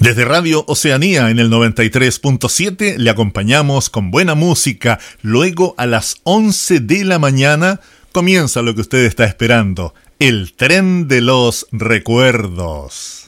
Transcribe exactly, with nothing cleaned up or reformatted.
Desde Radio Oceanía en el noventa y tres punto siete le acompañamos con buena música. Luego a las once de la mañana comienza lo que usted está esperando, el tren de los recuerdos.